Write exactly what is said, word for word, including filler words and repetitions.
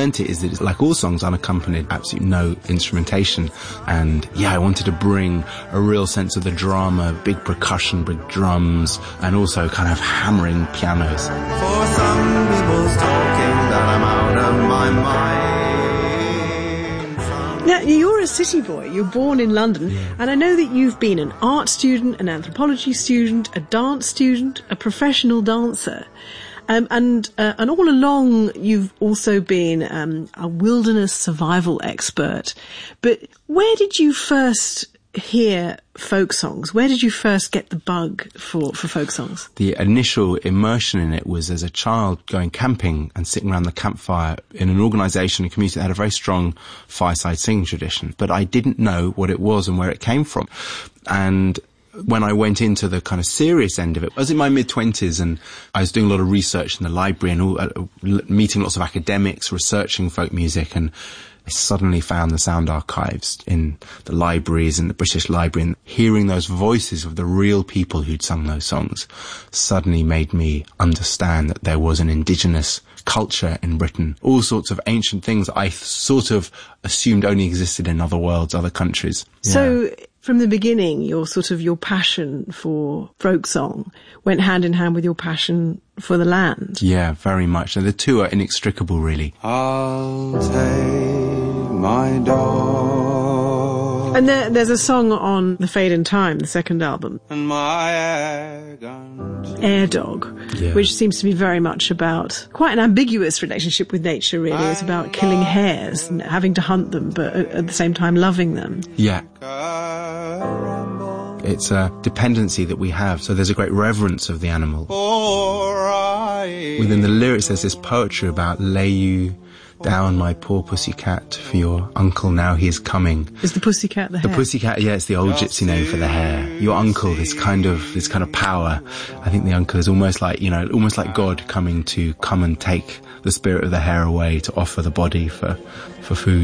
meant it is that it's like all songs, unaccompanied, absolutely no instrumentation. And yeah, I wanted to bring a real sense of the drama, big percussion, big drums, and also kind of hammering pianos. For some people's talking that I'm out of my mind. Now, you're a city boy, you're born in London, yeah. And I know that you've been an art student, an anthropology student, a dance student, a professional dancer. Um, and uh, and all along you've also been um, a wilderness survival expert. But where did you first hear folk songs? Where did you first get the bug for, for folk songs? The initial immersion in it was as a child going camping and sitting around the campfire in an organisation, a community that had a very strong fireside singing tradition. But I didn't know what it was and where it came from. And when I went into the kind of serious end of it, I was in my mid-twenties and I was doing a lot of research in the library and all, uh, meeting lots of academics, researching folk music, and I suddenly found the sound archives in the libraries, in the British Library, and hearing those voices of the real people who'd sung those songs suddenly made me understand that there was an indigenous culture in Britain. All sorts of ancient things I sort of assumed only existed in other worlds, other countries. Yeah. So from the beginning, your sort of your passion for folk song went hand in hand with your passion for the land. Yeah, very much. And the two are inextricable, really. I'll take my dog. And there, there's a song on The Fade in Time, the second album, And my air gun. Air Dog, yeah. Which seems to be very much about quite an ambiguous relationship with nature, really. It's about killing hares and having to hunt them, but at the same time loving them. Yeah. It's a dependency that we have, so there's a great reverence of the animal. Within the lyrics there's this poetry about lay you down, my poor pussycat, for your uncle now he is coming. Is the pussycat the hare? The pussycat, yeah, it's the old gypsy name for the hare. Your uncle, this kind of this kind of power. I think the uncle is almost like, you know, almost like God coming to come and take the spirit of the hare away to offer the body for, for food.